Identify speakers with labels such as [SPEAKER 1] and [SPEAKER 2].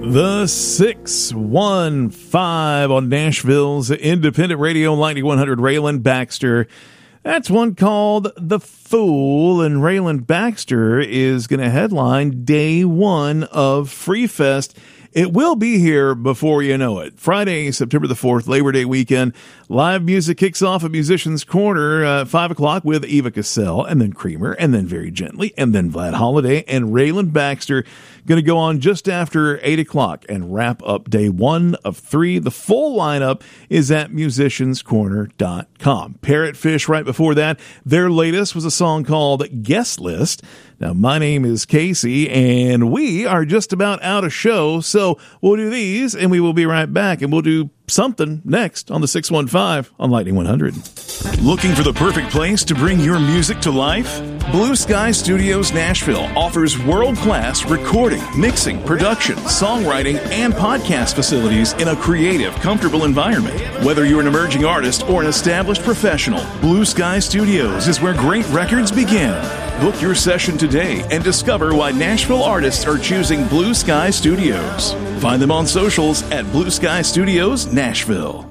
[SPEAKER 1] The 615 on Nashville's independent radio, 9100 Raylan Baxter. That's one called The Fool, and Raylan Baxter is going to headline day one of Free Fest. It will be here before you know it. Friday, September the 4th, Labor Day weekend. Live music kicks off at Musician's Corner, 5 o'clock with Eva Cassell, and then Creamer, and then Very Gently, and then Vlad Holiday, and Raylan Baxter. Going to go on just after 8 o'clock and wrap up day one of 3. The full lineup is at musicianscorner.com. Parrotfish right before that. Their latest was a song called Guest List. Now, my name is Casey, and we are just about out of show, so we'll do these, and we will be right back, and we'll do something next on the 615 on Lightning 100.
[SPEAKER 2] Looking for the perfect place to bring your music to life? Blue Sky Studios Nashville offers world-class recording, mixing, production, songwriting, and podcast facilities in a creative, comfortable environment. Whether you're an emerging artist or an established professional, Blue Sky Studios is where great records begin. Book your session today and discover why Nashville artists are choosing Blue Sky Studios. Find them on socials at Blue Sky Studios Nashville.